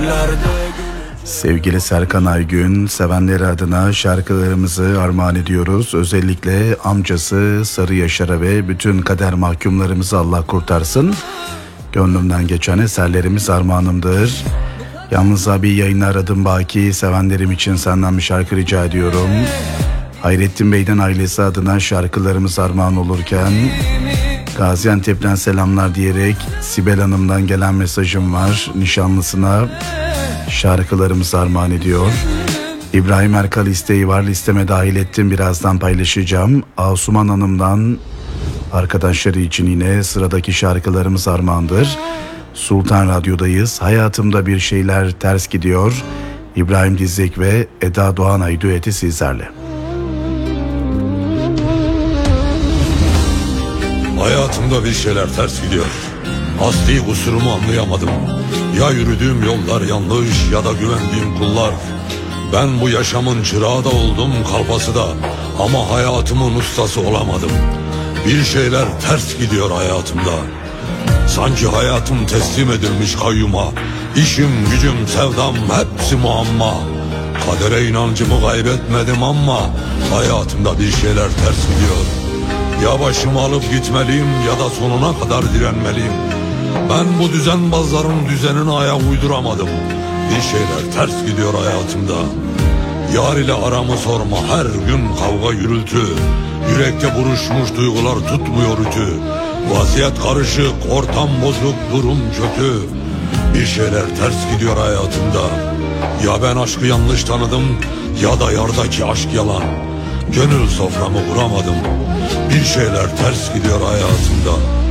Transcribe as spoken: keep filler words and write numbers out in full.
Sevgili Serkan Aygün, sevenleri adına şarkılarımızı armağan ediyoruz. Özellikle amcası Sarı Yaşar'a ve bütün kader mahkumlarımızı Allah kurtarsın. Gönlümden geçen eserlerimiz armağanımdır. Yalnız abi yayını aradım Baki, sevenlerim için senden bir şarkı rica ediyorum. Hayrettin Bey'den ailesi adına şarkılarımız armağan olurken Gaziantep'ten selamlar diyerek Sibel Hanım'dan gelen mesajım var. Nişanlısına şarkılarımız armağan ediyor. İbrahim Erkal isteği var, listeme dahil ettim, birazdan paylaşacağım. Asuman Hanım'dan arkadaşları için yine sıradaki şarkılarımız armağandır. Sultan Radyo'dayız. Hayatımda bir şeyler ters gidiyor. İbrahim Dizek ve Eda Doğanay düeti sizlerle. Hayatımda bir şeyler ters gidiyor. Asli kusurumu anlayamadım. Ya yürüdüğüm yollar yanlış ya da güvendiğim kullar. Ben bu yaşamın çırağı da oldum, kalpası da. Ama hayatımın ustası olamadım. Bir şeyler ters gidiyor hayatımda. Sanki hayatım teslim edilmiş kayyuma. İşim, gücüm, sevdam hepsi muamma. Kadere inancımı kaybetmedim ama hayatımda bir şeyler ters gidiyor. Ya başımı alıp gitmeliyim ya da sonuna kadar direnmeliyim. Ben bu düzenbazların düzenine ayak uyduramadım. Bir şeyler ters gidiyor hayatımda. Yar ile aramı sorma, her gün kavga gürültü. Yürekte buruşmuş duygular tutmuyor ütü. Vaziyet karışık, ortam bozuk, durum kötü. Bir şeyler ters gidiyor hayatımda. Ya ben aşkı yanlış tanıdım ya da yardaki aşk yalan. Gönül soframı kuramadım. Bir şeyler ters gidiyor hayatımda.